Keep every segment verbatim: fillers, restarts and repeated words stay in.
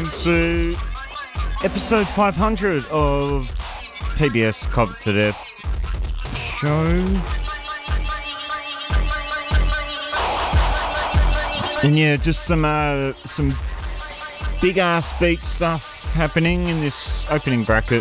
to episode five hundred of P B S Club to Death show. And yeah, just some uh, some big ass beat stuff happening in this opening bracket.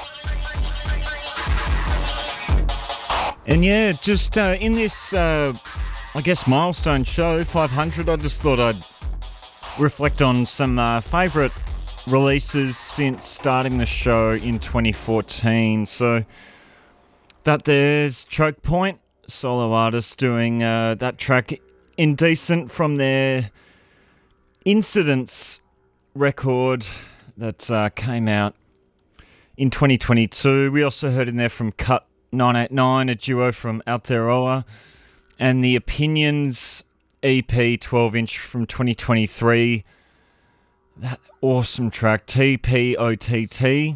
And yeah, just uh, in this, uh, I guess, milestone show, five hundred, I just thought I'd reflect on some uh, favourite releases since starting the show in twenty fourteen. So that there's Choke Point, solo artist doing uh, that track Indecent from their Incidents record that uh, came out in twenty twenty-two. We also heard in there from Cut nine eighty-nine, a duo from Aotearoa, and the Opinions E P twelve inch from twenty twenty-three. That awesome track, T P O T T.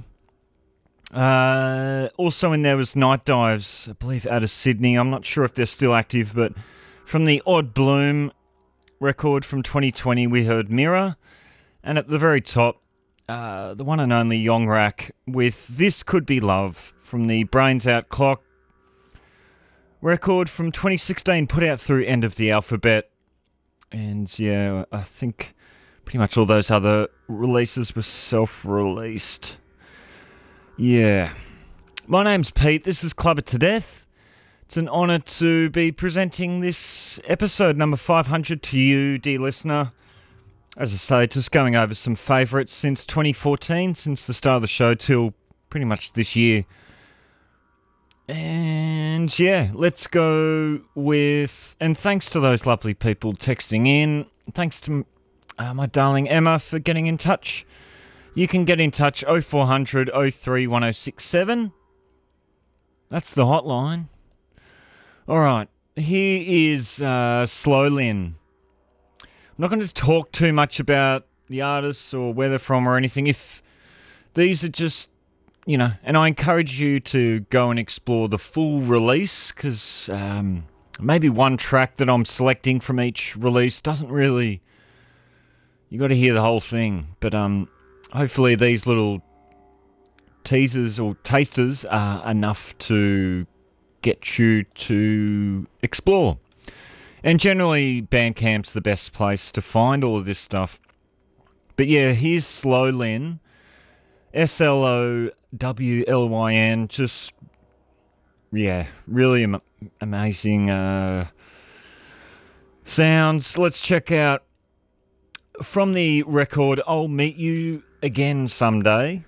Uh, also in there was Night Dives, I believe out of Sydney. I'm not sure if they're still active, but from the Odd Bloom record from twenty twenty, we heard Mirror. And at the very top, uh, the one and only Yongrak with This Could Be Love from the Brains Out Clock record from twenty sixteen, put out through End of the Alphabet. And yeah, I think pretty much all those other releases were self-released. Yeah. My name's Pete. This is Clubber to Death. It's an honour to be presenting this episode number five hundred to you, dear listener. As I say, just going over some favourites since twenty fourteen, since the start of the show till pretty much this year. And yeah, let's go with, and thanks to those lovely people texting in. Thanks to uh, my darling Emma for getting in touch. You can get in touch oh four hundred oh three one oh six seven. That's the hotline. All right, here is uh, Slowlin. I'm not going to talk too much about the artists or where they're from or anything. If these are just, you know, and I encourage you to go and explore the full release, because um, maybe one track that I'm selecting from each release doesn't really, you got to hear the whole thing. But um, hopefully these little teasers or tasters are enough to get you to explore. And generally, Bandcamp's the best place to find all of this stuff. But yeah, here's Slowlin, S L O W L Y N, just, yeah, really am- amazing uh, sounds. Let's check out from the record I'll Meet You Again Someday.